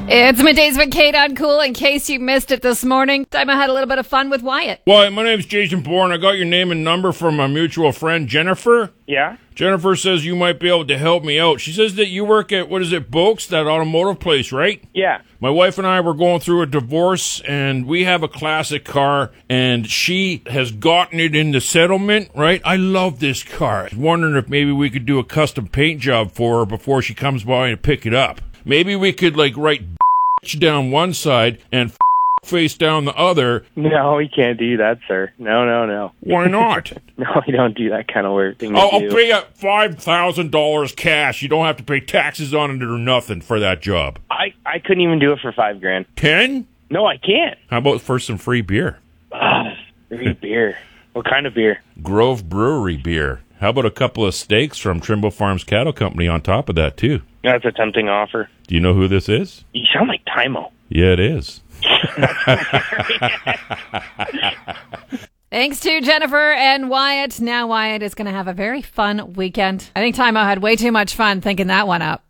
It's Middays with Kate on Cool. In case you missed it this morning, I had a little bit of fun with Wyatt. Well, my name's Jason Bourne. I got your name and number from a mutual friend, Jennifer. Yeah? Jennifer says you might be able to help me out. She says that you work at, Boakes, that automotive place, right? Yeah. My wife and I were going through a divorce, and we have a classic car, and she has gotten it in the settlement, right? I love this car. I was wondering if maybe we could do a custom paint job for her before she comes by and pick it up. Maybe we could, write down one side and face down the other. No, we can't do that, sir. No. Why not? No, we don't do that kind of work. I'll pay you $5,000 cash. You don't have to pay taxes on it or nothing for that job. I couldn't even do it for $5,000. 10? No, I can't. How about for some free beer? Free beer. What kind of beer? Grove Brewery beer. How about a couple of steaks from Trimble Farms Cattle Company on top of that, too? That's a tempting offer. Do you know who this is? You sound like Tymo. Yeah, it is. Thanks to Jennifer and Wyatt. Now Wyatt is going to have a very fun weekend. I think Tymo had way too much fun thinking that one up.